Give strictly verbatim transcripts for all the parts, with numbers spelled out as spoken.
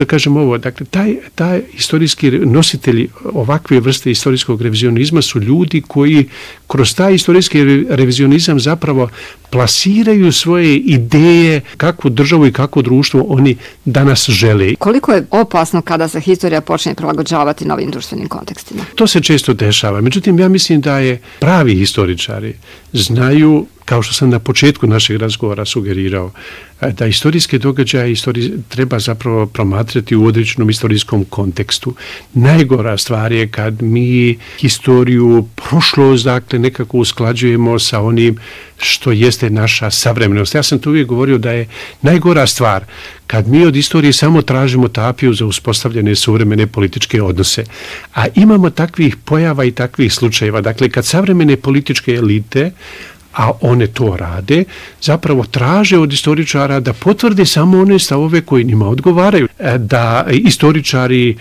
Da kažem ovo, dakle, taj, taj istorijski nositelji ovakve vrste istorijskog revizionizma su ljudi koji kroz taj istorijski revizionizam zapravo plasiraju svoje ideje kakvu državu i kakvo društvo oni danas žele. Koliko je opasno kada se historija počne prilagođavati novim društvenim kontekstima? To se često dešava. Međutim, ja mislim da je pravi historičari znaju, kao što sam na početku našeg razgovora sugerirao, da istorijske događaje istorij, treba zapravo promatrati u određenom istorijskom kontekstu. Najgora stvar je kad mi historiju, prošlost, dakle, nekako usklađujemo sa onim što jeste naša savremenost. Ja sam tu uvijek govorio da je najgora stvar kad mi od istorije samo tražimo tapiju za uspostavljene suvremene političke odnose. A imamo takvih pojava i takvih slučajeva. Dakle, kad savremene političke elite, a one to rade, zapravo traže od istoričara da potvrde samo one stavove koji njima odgovaraju. Da istoričari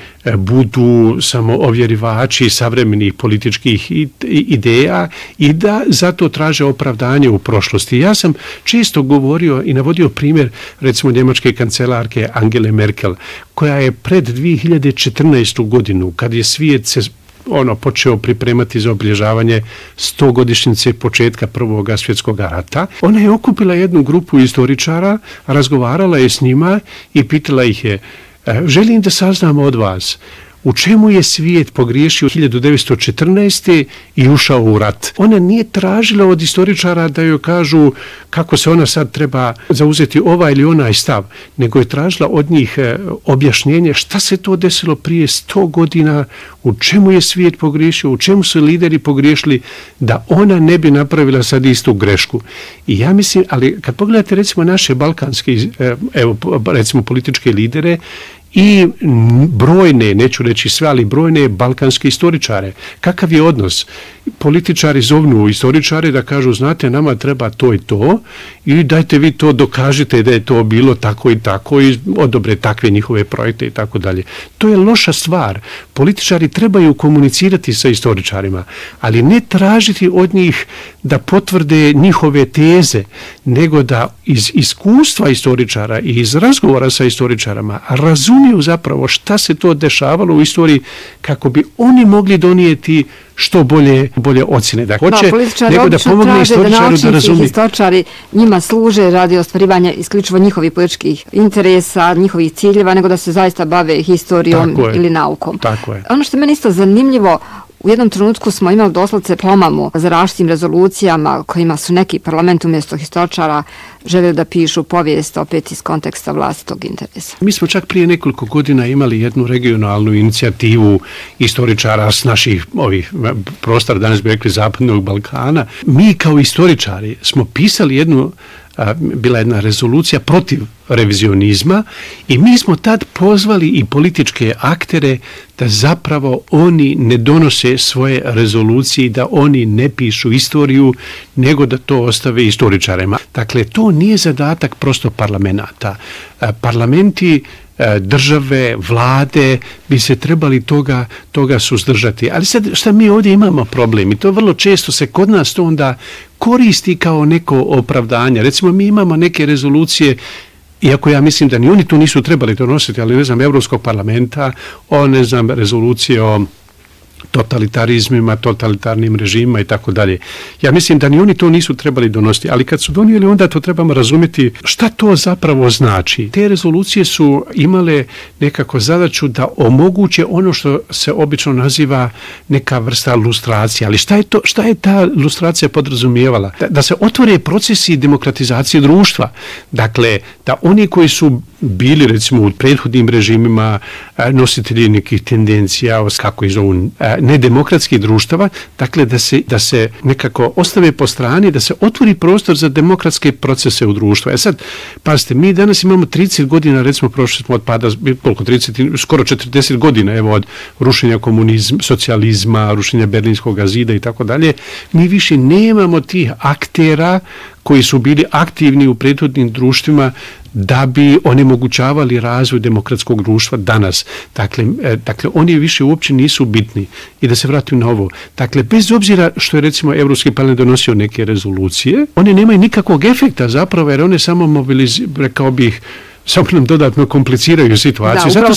budu samo ovjerivači savremenih političkih ideja i da zato traže opravdanje u prošlosti. Ja sam često govorio i navodio primjer, recimo, njemačke kancelarke Angele Merkel, koja je pred dvije hiljade četrnaestu godinu, kad je svijet se ono počeo pripremati za obilježavanje stogodišnjice početka Prvog svjetskog rata. Ona je okupila jednu grupu istoričara, razgovarala je s njima i pitala ih je: želim da saznam od vas u čemu je svijet pogriješio hiljadu devetsto četrnaeste. i ušao u rat. Ona nije tražila od istoričara da joj kažu kako se ona sad treba zauzeti ovaj ili onaj stav, nego je tražila od njih objašnjenje šta se to desilo prije sto godina, u čemu je svijet pogriješio, u čemu su lideri pogriješili, da ona ne bi napravila sad istu grešku. I ja mislim, ali kad pogledate recimo naše balkanske, evo, recimo političke lidere, i brojne, neću reći sve, ali brojne balkanske istoričare. Kakav je odnos? Političari zovnu istoričare da kažu: znate, nama treba to i to i dajte vi to, dokažite da je to bilo tako i tako i odobre takve njihove projekte i tako dalje. To je loša stvar. Političari trebaju komunicirati sa istoričarima, ali ne tražiti od njih da potvrde njihove teze, nego da iz iskustva istoričara i iz razgovora sa istoričarama razumiju zapravo šta se to dešavalo u istoriji kako bi oni mogli donijeti što bolje, bolje ocjene. Da hoće, da, nego da pomogne istoričaru da, da razumije. Historičari njima služe radi ostvarivanja isključivo njihovih političkih interesa, njihovih ciljeva, nego da se zaista bave historijom ili naukom. Tako je. Ono što je meni isto zanimljivo, u jednom trenutku smo imali doslovce plomamu za različitim rezolucijama kojima su neki parlament umjesto historičara željeli da pišu povijest opet iz konteksta vlastitog interesa. Mi smo čak prije nekoliko godina imali jednu regionalnu inicijativu istoričara s naših ovih prostora, danas bi rekli Zapadnog Balkana. Mi kao istoričari smo pisali jednu, bila jedna rezolucija protiv revizionizma i mi smo tad pozvali i političke aktere da zapravo oni ne donose svoje rezolucije, da oni ne pišu istoriju, nego da to ostave istoričarima. Dakle, to nije zadatak prosto parlamenta. Parlamenti, države, vlade bi se trebali toga, toga suzdržati. Ali sad šta mi ovdje imamo problem i to vrlo često se kod nas to onda koristi kao neko opravdanje. Recimo, mi imamo neke rezolucije, iako ja mislim da ni oni tu nisu trebali donositi, ali ne znam, Europskog parlamenta, o ne znam, rezolucije o totalitarizmima, totalitarnim režimima i tako dalje. Ja mislim da ni oni to nisu trebali donositi, ali kad su donijeli, onda to trebamo razumjeti šta to zapravo znači. Te rezolucije su imale nekako zadaću da omoguće ono što se obično naziva neka vrsta lustracije, ali šta je to, šta je ta lustracija podrazumijevala? Da, da se otvore procesi demokratizacije društva. Dakle, da oni koji su bili, recimo, u prethodnim režimima nositelji nekih tendencija, kako ih zovu, nedemokratskih društava, dakle da se, da se nekako ostave po strani, da se otvori prostor za demokratske procese u društvu. E sad, pazite, mi danas imamo trideset godina, recimo prošli smo od pada, koliko trideset, skoro četrdeset godina, evo, od rušenja komunizma, socijalizma, rušenja Berlinskog zida i tako dalje. Mi više nemamo tih aktera koji su bili aktivni u prethodnim društvima da bi onemogućavali razvoj demokratskog društva danas. Dakle, dakle, oni više uopće nisu bitni. I da se vratim na ovo. Dakle, bez obzira što je, recimo, Europski parlament donosio neke rezolucije, one nemaju nikakvog efekta zapravo, jer one samo mobiliziraju, rekao bih, samo nam dodatno kompliciraju situaciju. Da, Zato